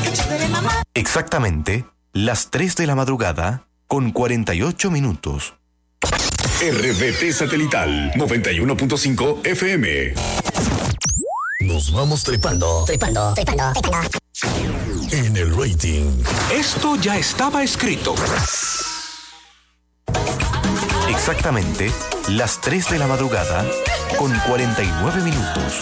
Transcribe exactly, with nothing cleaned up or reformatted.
Exactamente las tres de la madrugada con cuarenta y ocho minutos. R B T Satelital noventa y uno punto cinco F M. Nos vamos trepando. Trepando, trepando, trepando. En el rating. Esto ya estaba escrito. Exactamente las tres de la madrugada con cuarenta y nueve minutos.